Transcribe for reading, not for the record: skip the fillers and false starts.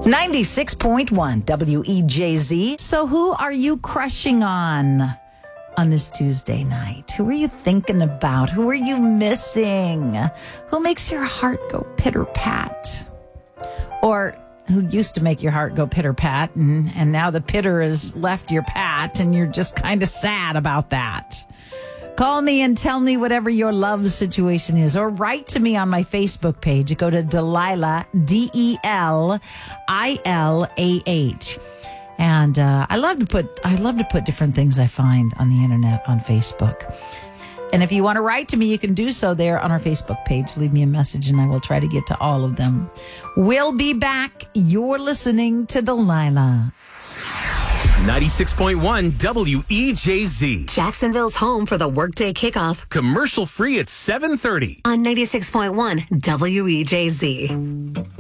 96.1 WEJZ. So who are you crushing on this Tuesday night? Who are you thinking about? Who are you missing? Who makes your heart go pitter-pat? Or who used to make your heart go pitter-pat and now the pitter has left your pat and you're just kind of sad about that? Call me and tell me whatever your love situation is, or write to me on my Facebook page. Go to Delilah, Delilah. And I love to put different things I find on the internet on Facebook. And if you want to write to me, you can do so there on our Facebook page. Leave me a message and I will try to get to all of them. We'll be back. You're listening to Delilah. 96.1 WEJZ. Jacksonville's home for the workday kickoff. Commercial free at 7:30. On 96.1 WEJZ.